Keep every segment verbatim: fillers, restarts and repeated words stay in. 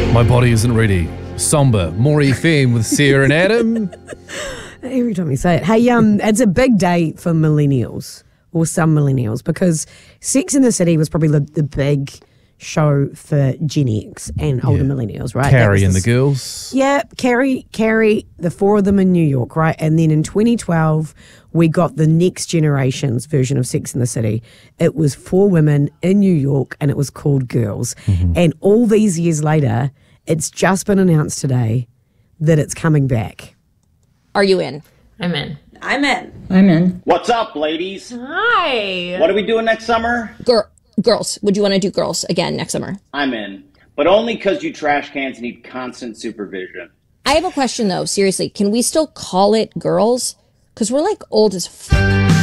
My body isn't ready. Somber, more F M with Sarah and Adam. Every time you say it. Hey, um, it's a big day for millennials, or some millennials, because Sex and the City was probably the, the big show for Gen X and older yeah. millennials, right? Carrie and the girls. Yeah, Carrie, Carrie, the four of them in New York, right? And then in twenty twelve, we got the next generation's version of Sex and the City. It was four women in New York, and it was called Girls. Mm-hmm. And all these years later, it's just been announced today that it's coming back. Are you in? I'm in. I'm in. I'm in. What's up, ladies? Hi. What are we doing next summer? Girl. Girls, would you want to do Girls again next summer? I'm in, but only because you trash cans need constant supervision. I have a question, though. Seriously, can we still call it Girls? Because we're like old as f***.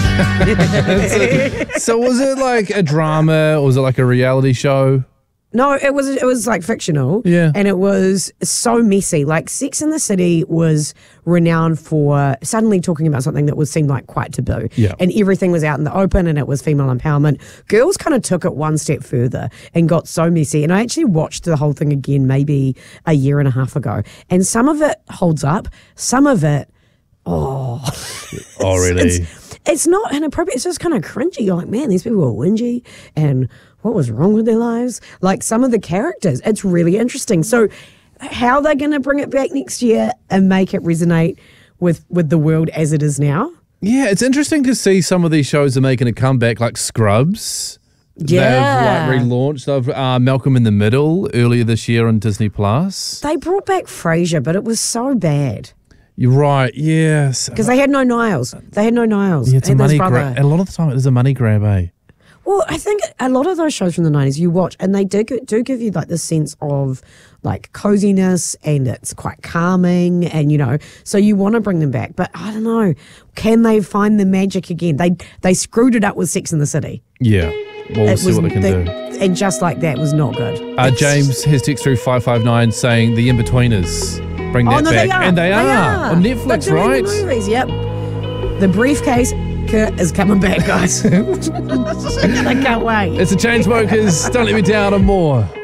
So was it like a drama, or was it like a reality show? No, it was it was like fictional. Yeah. And it was so messy. Like Sex and the City was renowned for suddenly talking about something that was seemed like quite taboo. Yeah. And everything was out in the open, and it was female empowerment. Girls kind of took it one step further and got so messy. And I actually watched the whole thing again maybe a year and a half ago. And some of it holds up. Some of it, oh. Oh, really? It's, it's not inappropriate. It's just kind of cringy. You're like, man, these people are whingy, and what was wrong with their lives? Like some of the characters, it's really interesting. So how they're going to bring it back next year and make it resonate with, with the world as it is now? Yeah, it's interesting to see some of these shows are making a comeback, like Scrubs. Yeah. They've like relaunched. They've uh, Malcolm in the Middle earlier this year on Disney Plus. They brought back Frasier, but it was so bad. You're right, yes. Because they had no Niles. They had no Niles. Yeah, it's a money grab. A lot of the time it is a money grab, eh? Well, I think a lot of those shows from the nineties you watch, and they do, do give you like the sense of like coziness, and it's quite calming, and you know, so you want to bring them back. But I don't know, can they find the magic again? They they screwed it up with Sex and the City. Yeah, well, we'll it see was, what they can they, do. And just like that was not good. Uh, James has text through five five nine saying The In-Betweeners. Bring that oh, no, back. They are. And they, they are. are On Netflix, They're doing right? The movies, yep. The Briefcase Kurt is coming back, guys. I can't wait. It's the Chainsmokers. Don't let me down, and more.